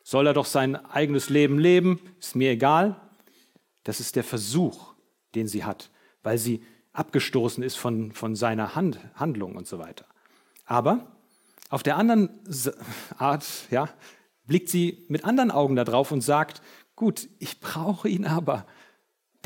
soll er doch sein eigenes Leben leben, ist mir egal. Das ist der Versuch, den sie hat, weil sie abgestoßen ist von seiner Handlung und so weiter. Aber auf der anderen Art, ja, blickt sie mit anderen Augen da drauf und sagt, gut, ich brauche ihn aber.